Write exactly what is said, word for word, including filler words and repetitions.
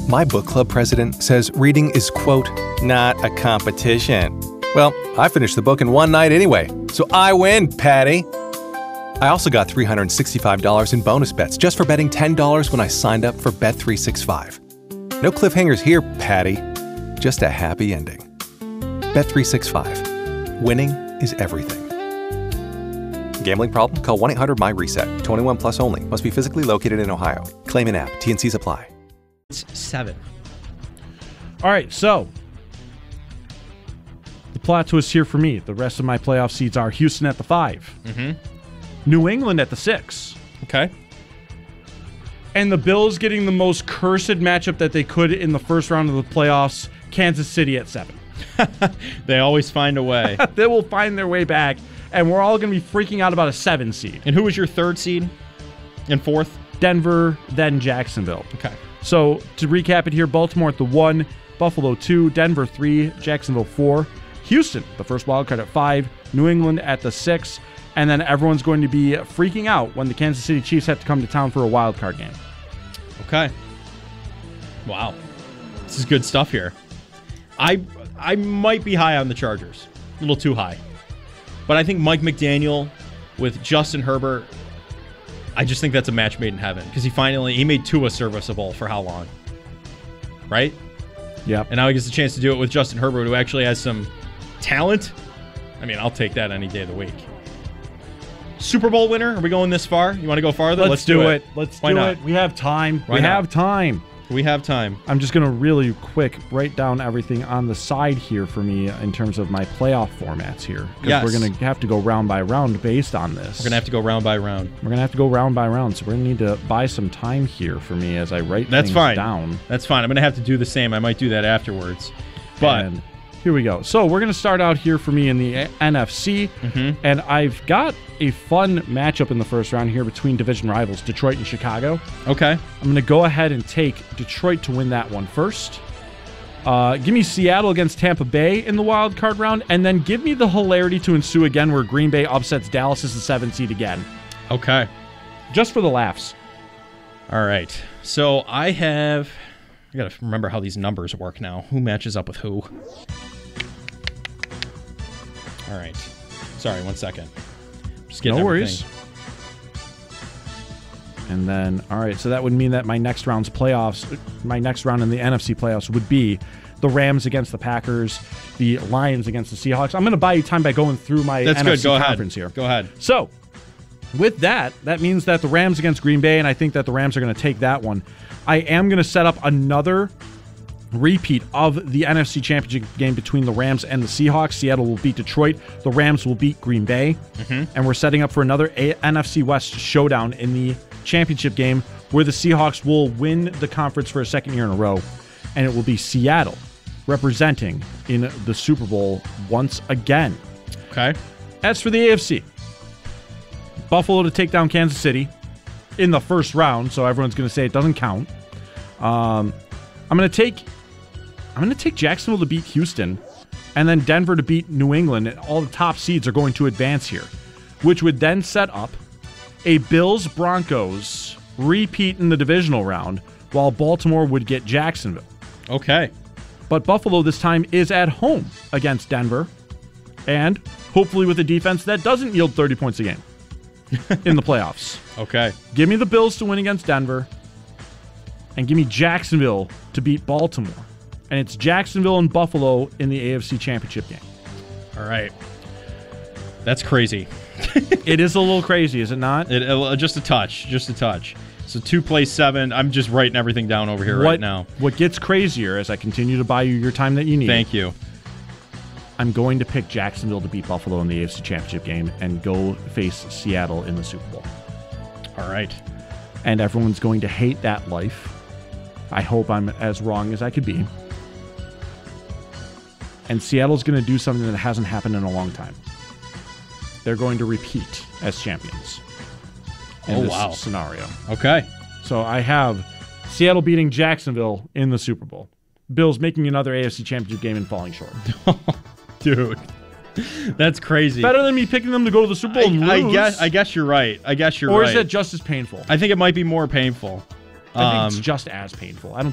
My book club president says reading is, quote, not a competition. Well, I finished the book in one night anyway, so I win, Patty. I also got three hundred sixty-five dollars in bonus bets just for betting ten dollars when I signed up for Bet three sixty-five. No cliffhangers here, Patty. Just a happy ending. Bet three sixty-five. Winning is everything. Gambling problem? Call one eight hundred my reset. twenty-one plus only. Must be physically located in Ohio. Claim in app. T N Cs apply. It's seven. All right, so the plot twist here for me. The rest of my playoff seeds are Houston at the five. Mm-hmm. New England at the six. Okay. And the Bills getting the most cursed matchup that they could in the first round of the playoffs, Kansas City at seven. They always find a way. They will find their way back, and we're all going to be freaking out about a seven seed. And who was your third seed and fourth? Denver, then Jacksonville. Okay. So to recap it here, Baltimore at the one, Buffalo two, Denver three, Jacksonville four, Houston, the first wild card at five, New England at the six, and then everyone's going to be freaking out when the Kansas City Chiefs have to come to town for a wild card game. Okay. Wow. This is good stuff here. I I might be high on the Chargers. A little too high. But I think Mike McDaniel with Justin Herbert, I just think that's a match made in heaven. Because he finally, he made Tua serviceable for how long? Right? Yep. And now he gets a chance to do it with Justin Herbert, who actually has some talent. I mean, I'll take that any day of the week. Super Bowl winner? Are we going this far? You want to go farther? Let's, Let's do, do it. it. Let's Why do not? it. We have time. Why we not? have time. We have time. I'm just going to really quick write down everything on the side here for me in terms of my playoff formats here. Because Yes. we're going to have to go round by round based on this. We're going to have to go round by round. We're going to have to go round by round, so we're going to need to buy some time here for me as I write That's things fine. down. That's fine. I'm going to have to do the same. I might do that afterwards. But And here we go. So we're going to start out here for me in the N F C, Mhm. and I've got a fun matchup in the first round here between division rivals, Detroit and Chicago. okay. I'm going to go ahead and take Detroit to win that one first. Uh, give me Seattle against Tampa Bay in the wild card round, and then give me the hilarity to ensue again where Green Bay upsets Dallas as the seven seed again. Okay. Just for the laughs. All right. So I have... I got to remember how these numbers work now. Who matches up with who? All right. Sorry, one second. Just getting No everything. worries. And then, all right, so that would mean that my next round's playoffs, my next round in the N F C playoffs would be the Rams against the Packers, the Lions against the Seahawks. I'm going to buy you time by going through my That's N F C good. Go conference ahead. here. Go ahead. So, with that, that means that the Rams against Green Bay, and I think that the Rams are going to take that one. I am going to set up another repeat of the N F C Championship game between the Rams and the Seahawks. Seattle will beat Detroit. The Rams will beat Green Bay. Mm-hmm. And we're setting up for another a- N F C West showdown in the championship game where the Seahawks will win the conference for a second year in a row. And it will be Seattle representing in the Super Bowl once again. Okay. As for the A F C, Buffalo to take down Kansas City in the first round, so everyone's going to say it doesn't count. Um, I'm going to take I'm going to take Jacksonville to beat Houston, and then Denver to beat New England. And all the top seeds are going to advance here, which would then set up a Bills-Broncos repeat in the divisional round, while Baltimore would get Jacksonville. Okay. But Buffalo this time is at home against Denver, and hopefully with a defense that doesn't yield thirty points a game in the playoffs. Okay. Give me the Bills to win against Denver, and give me Jacksonville to beat Baltimore. And it's Jacksonville and Buffalo in the A F C Championship game. All right. That's crazy. It is a little crazy, is it not? It, uh, just a touch. Just a touch. So two plays seven. I'm just writing everything down over here what, right now. What gets crazier as I continue to buy you your time that you need. Thank you. I'm going to pick Jacksonville to beat Buffalo in the A F C Championship game and go face Seattle in the Super Bowl. All right. And everyone's going to hate that life. I hope I'm as wrong as I could be. And Seattle's going to do something that hasn't happened in a long time. They're going to repeat as champions in Oh, this wow. scenario. Okay. So I have Seattle beating Jacksonville in the Super Bowl. Bills making another A F C Championship game and falling short. Dude. That's crazy. Better than me picking them to go to the Super Bowl and I, I lose. guess I guess you're right. I guess you're or right. is it just as painful? I think it might be more painful. I think Um, it's just as painful. I don't